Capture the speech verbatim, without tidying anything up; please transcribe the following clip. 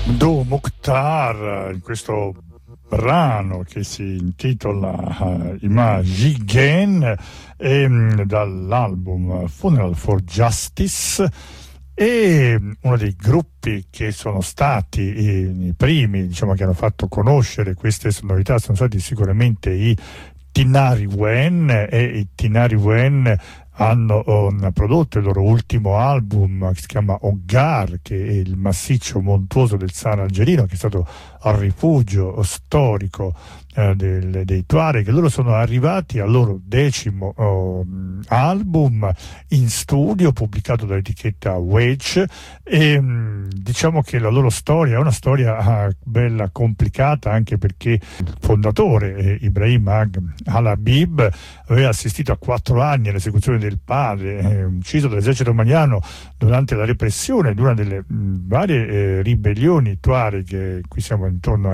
Do Mukhtar, in questo brano che si intitola uh, Imagigen, e, dall'album Funeral for Justice, e uno dei gruppi che sono stati i, i primi, diciamo, che hanno fatto conoscere queste sonorità sono stati sicuramente i Tinari Wen, e i Tinari Wen hanno um, prodotto il loro ultimo album che si chiama Ogar, che è il massiccio montuoso del Sahara algerino, che è stato al rifugio storico eh, del, dei Tuareg. Loro sono arrivati al loro decimo oh, album in studio, pubblicato dall'etichetta Wedge, e mh, diciamo che la loro storia è una storia ah, bella complicata, anche perché il fondatore eh, Ibrahim Ag al-Habib aveva assistito a quattro anni all'esecuzione del padre, eh, ucciso dall'esercito omaniano durante la repressione di una delle mh, varie eh, ribellioni Tuareg. Qui siamo intorno